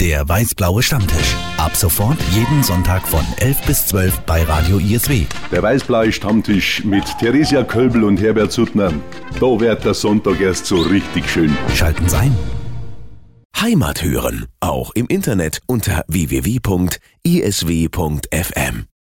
Der weiß-blaue Stammtisch. Ab sofort jeden Sonntag von 11 bis 12 bei Radio ISW. Der weiß-blaue Stammtisch mit Theresia Kölbel und Herbert Suttner. Da wird der Sonntag erst so richtig schön. Schalten Sie ein. Heimat hören, auch im Internet unter www.isw.fm.